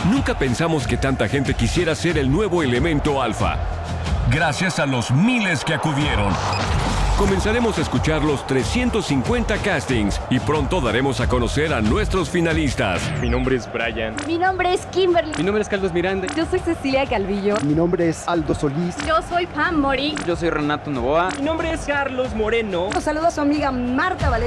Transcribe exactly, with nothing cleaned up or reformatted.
Nunca pensamos que tanta gente quisiera ser el nuevo elemento alfa. Gracias a los miles que acudieron. Comenzaremos a escuchar los trescientos cincuenta castings y pronto daremos a conocer a nuestros finalistas. Mi nombre es Brian. Mi nombre es Kimberly. Mi nombre es Carlos Miranda. Yo soy Cecilia Calvillo. Mi nombre es Aldo Solís. Yo soy Pam Mori. Yo soy Renato Novoa. Mi nombre es Carlos Moreno. Los saludo a su amiga Marta Valera.